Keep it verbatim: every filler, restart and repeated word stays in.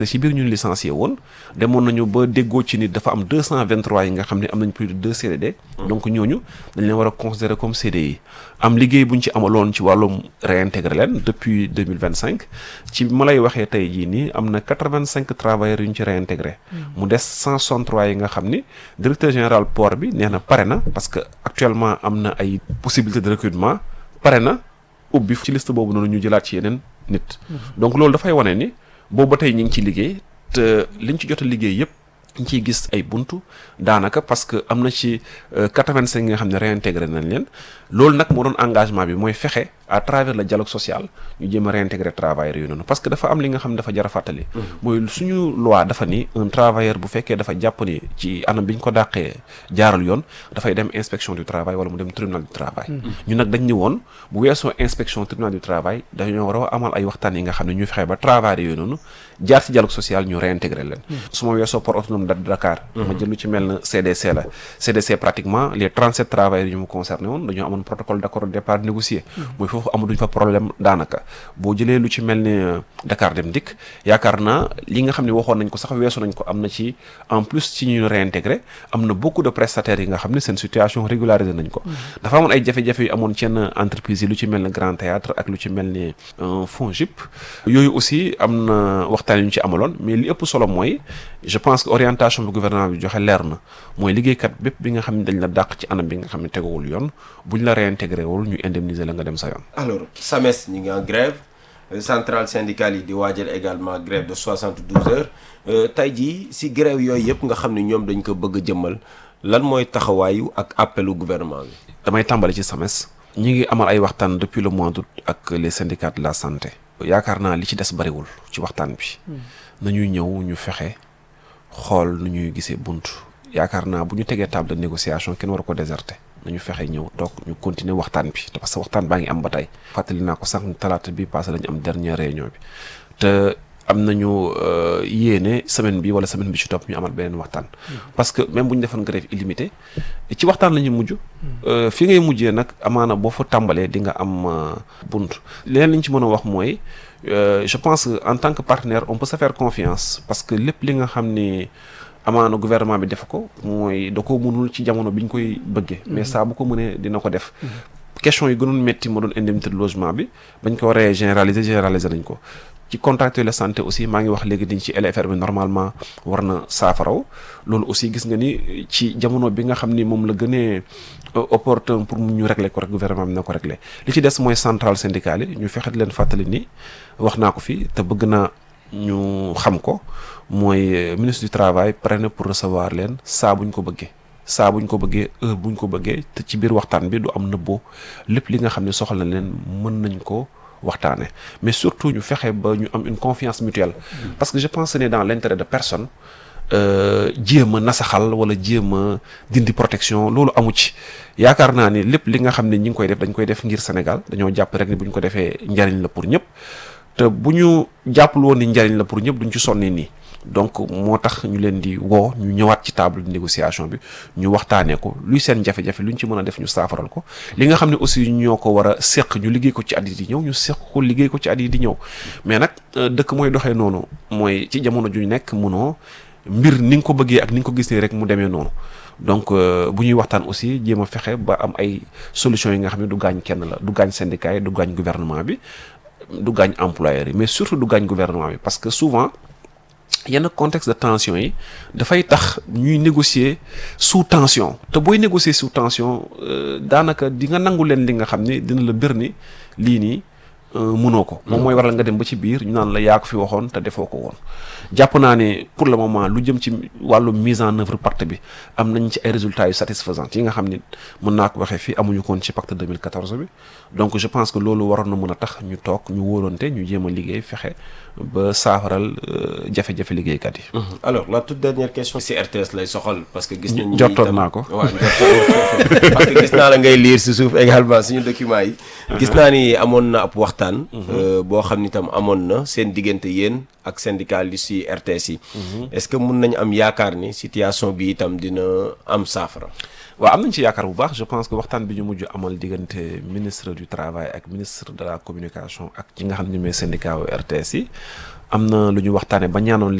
ci biir ñun licencié woon demoon nañu ba déggoo ci nit dafa am deux cent vingt-trois yi nga xam ne am nañ plus de deux C D D. donc ñooñu dañ leen war a considérer comme C D I. am liggéey bu ñu ci amaloon ci wàllum réintégrer leen depuis deux mille vingt-cinq ci ma lay waxee tey jii nii am na quatre-vingt-cinq travailleurs yu ñu ci réintégré. mu des cent soixante-trois yi nga xam ni directeur général port bi nee na pare na parce que actuellement am na ay possibilités de recrutement pare na ubbi ci liste boobu noonu ñu jëlaat ci yeneen nit. donc loolu dafay wane ni. boobu ba tey ñu ngi ci liggéey te liñ ci jot a liggéey yëpp ñu ciy gis ay buntu daanaka parce que am na ci quatre-vingt-cinq nga xam ne réintégré nañ leen loolu nag moo doon engagement bi mooy fexe à travers le dialogue social ñu jéem a réintégrer travailleurs yooyu noonu parce que dafa am li nga xam ne dafa jar a fàttali. mooy suñu loi dafa ni un travailleur bu fekkee dafa jàpp ni ci anam bi ñu ko dàqee jaarul yoon dafay dem inspection du travail wala mu dem tribunal du travail. ñu nag dañ ni woon bu weesoo inspection tribunal du travail dañoo war a amal ay waxtaan yi nga xam ne ñu fexe ba travailleurs yooyu noonu jaar ci dialogue social ñu réintégrer leen. su ma weesoo port autonome de Dakar. ma jël lu ci mel ne C D C la C D C pratiquement les trente-sept travailleurs yu mu concerné woon dañoo amoon protocole d'accord de départ négocié. mooy foofu amatuñ fa problème daanaka boo jëlee lu ci mel ni Dakar Dem Dikk yaakaar naa li nga xam ne waxoon nañ ko sax weesu nañ ko am na ci en plus ci ñu réintégré am na beaucoup de prestataires yi nga xam ne seen situation régularisé nañ ko. dafa amoon ay jafe-jafe yu amoon ci yenn entreprise yi lu ci mel ni Grand Théâtre ak lu ci mel ni FONGIP yooyu aussi am na waxtaan yu ñu ci amaloon mais li ëpp solo mooy je pense que orientation bi gouvernement bi joxe leer na mooy liggéeykat bépp bi nga xam ne dañ la dàq ci anam bi nga xam ne teguwul yoon buñ la réintégré wul ñu indemniser la nga dem sa yoon. alors SAMES ñi ngi en grève centrale syndicale yi di waajal également grève de soixante-douze heures tey jii si grève yooyu yëpp nga xam ne ñoom dañ ko bëgg a jëmmal lan mooy taxawaayu ak appelu gouvernement bi. damay tàmbali ci SAMES. ñi ngi amal ay waxtaan depuis le mois d'août ak les syndicats de la santé. yaakaar naa li ci des bariwul ci waxtaan bi. nañuy ñëw ñu fexe xool nu ñuy gisee bunt. yaakaar naa bu ñu tegee table de négociation kenn war ko déserter. nañu fexe ñëw toog ñu continuer waxtaan bi te parce que waxtaan baa ngi am ba tey fàttali naa ko sax talaata bi passé lañu am dernière réunion bi te am nañu yéene semaine bi wala semaine bi ci topp ñu amal beneen waxtaan. parce que même bu ñu defoon grève illimité ci waxtaan la ñu mujj. fi ngay mujjee nag amaana boo fa tàmbalee di nga am bunt. leneen li ñu ci mën a wax mooy je pense que en tant que partenaire on peut se faire confiance parce que lépp li nga xam ni. amaana gouvernement bi def ko mooy da ko mënul ci jamono bi ñu koy bëggee. mais saa bu ko mënee dina ko def. question yi gënoon métti moo doon indemnité de logement bi bañ ko waree généraliser généraliser nañ ko. ci contractuel de santé aussi maa ngi wax léegi dañ ci L F R bi normalement war na saafaraw loolu aussi gis nga ni ci jamono bi nga xam ni moom la gënee opportun pour mu ñu régler ko rek gouvernement bi na ko régler li ci des mooy centrale syndicale yi ñu fexe leen fàttali ni wax naa ko fi te bëgg naa. ñu xam ko mooy ministre du travail pare na pour recevoir leen saa buñ ko bëggee saa buñ ko bëggee heure buñ ko bëggee te ci biir waxtaan bi du am nëbboo lépp li nga xam ne soxla na leen mën nañ ko waxtaane mais surtout ñu fexe ba ñu am une confiance mutuelle parce que je pense que c'est dans l'intérêt de personne jéem a nasaxal wala jéem a dindi protection loolu amu ci yaakaar naa ni lépp li nga xam ne ñi ngi koy def dañ koy def ngir Sénégal dañoo jàpp rek ni bu ñu ko defee njariñ la pour ñëpp te bu ñu jàppal woon ni njariñ la pour ñëpp duñ ci sonni nii donc moo tax ñu leen di woo ñu ñëwaat ci table de négociation bi ñu waxtaanee ko luy seen jafe-jafe luñ ci mën a def ñu saafaral ko li nga xam ne aussi ñoo ko war a séq ñu liggéey ko ci at yi di ñëw ñu séq ko liggéey ko ci at yi di ñëw mais nag dëkk mooy doxee noonu mooy ci jamono ju nekk mënoo mbir ni nga ko bëggee ak ni nga ko gisee rek mu demee noonu donc bu ñuy waxtaan aussi jéem a fexe ba am ay solutions yi nga xam ne du gaañ kenn la du gaañ syndicat yi du gaañ gouvernement bi du gaañ employeurs yi mais surtout du gaañ gouvernement bi parce que souvent yenn contexte de tension yi dafay tax ñuy négocier sous tension te booy négocier sous tension daanaka di nga nangu leen li nga xam ne dina la bir ni lii nii mënoo ko moom mooy waral nga dem ba ci biir ñu naan la yaa ko fi waxoon te defoo ko woon jàpp naa ne pour le moment lu jëm ci wàllu mise en œuvre pacte bi am nañ ci ay résultats yu satisfaisants yi nga xam ne mën naa ko waxee fii amuñu koon ci pacte deux mille quatorze bi donc je pense que loolu waroon na mën a tax ñu toog ñu wóolante ñu jéem a liggéey fexe ba saafaral jafe-jafe liggéeykat yi. alors la toute dernière question si R T S lay soxal parce que gis nañu jortoon naa ko waaw jortoon parce que gis naa la ngay lire si suuf également suñu documents yi gis naa ni amoon na ab waxtaan waxtaan. boo xam ni tam amoon na seen diggante yéen ak syndicalistes yi R T S yi. est-ce que mun nañu am yaakaar ni situation bi itam dina am saafara. waaw am nañ ci yaakaar bu baax je pense que waxtaan bi ñu mujj amal diggante ministre du travail ak ministre de la communication ak ñi nga xam ne ñooy syndicat wu R T S yi am na lu ñu waxtaanee ba ñaanoon